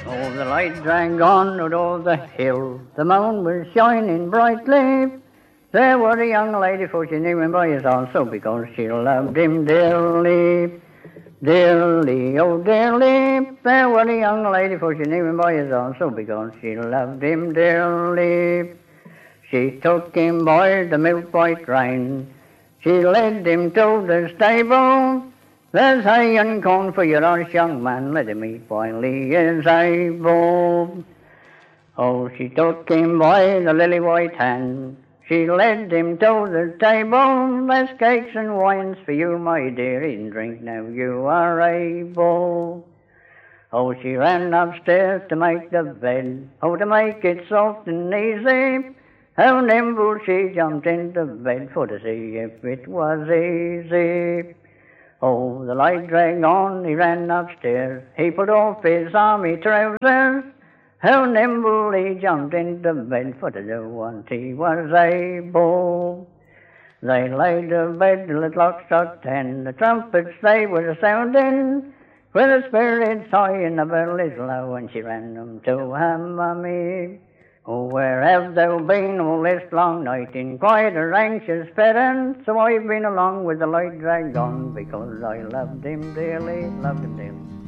Oh, the light dragged on over the hill, the moon was shining brightly. There was a young lady, for she knew him by his also, because she loved him dearly. Dearly, oh dearly, there was a young lady, for she knew him by his also, because she loved him dearly. She took him by the milk white rein, she led him to the stable. There's hay and corn for your honest young man, let him eat while he is able. Oh, she took him by the lily white hand, she led him to the table. There's cakes and wines for you, my dear, eat and drink now you are able. Oh, she ran upstairs to make the bed, oh, to make it soft and easy. How nimble she jumped into bed for to see if it was easy. Oh, the light dragged on, he ran upstairs, he put off his army trousers. How nimble he jumped into bed for to do what he was able. They laid to bed till the clock struck 10, the trumpets they were sounding, with the spirits high and the bell is low, and she ran them to her mummy. Oh, where have thou been all this long night in quite a anxious parent? So I've been along with the light dragged on, because I loved him dearly, loved him dearly.